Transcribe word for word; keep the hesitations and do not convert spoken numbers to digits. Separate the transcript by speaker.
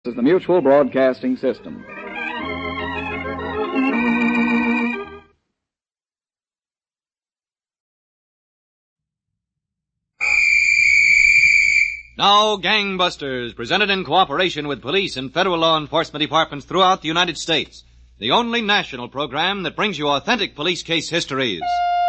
Speaker 1: This is the Mutual Broadcasting System.
Speaker 2: Now, Gangbusters, presented in cooperation with police and federal law enforcement departments throughout the United States. The only national program that brings you authentic police case histories.